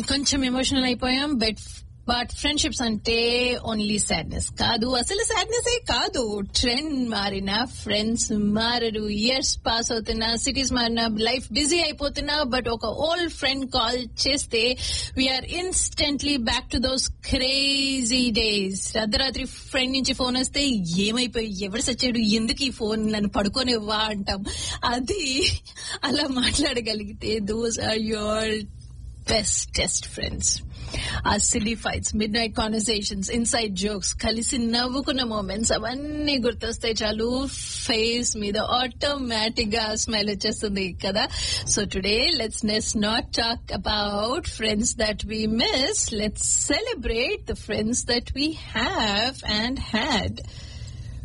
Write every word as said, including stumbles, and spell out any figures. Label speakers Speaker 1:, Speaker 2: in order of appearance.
Speaker 1: కొంచెం ఎమోషనల్ అయిపోయాం. But but friendships అంటే ఓన్లీ సాడ్నెస్ కాదు, అసలు సాడ్నెస్ ఏ కాదు. ట్రెండ్ మారినా, ఫ్రెండ్స్ మారరు, ఇయర్స్ పాస్ అవుతున్నా, సిటీస్ మారినా, లైఫ్ బిజీ అయిపోతున్నా, బట్ ఒక ఓల్డ్ ఫ్రెండ్ కాల్ చేస్తే we are instantly back to those crazy days. అర్ధరాత్రి ఫ్రెండ్ నుంచి ఫోన్ వస్తే ఏమైపోయి, ఎవరు సచ్చాడు, ఎందుకు ఈ ఫోన్, నన్ను పడుకోనివ్వా అంటాం. అది అలా మాట్లాడగలిగితే those are your bestest friends. Our silly fights, midnight conversations, inside jokes, కలిసి నవ్వుకున్న moments అవన్నీ గుర్తొస్తే చాలు ఫేస్ మీద ఆటోమేటిక్ గా స్మైల్ వచ్చేస్తుంది కదా. So today let's Nes not talk about friends that we miss, let's celebrate the friends that we have and had.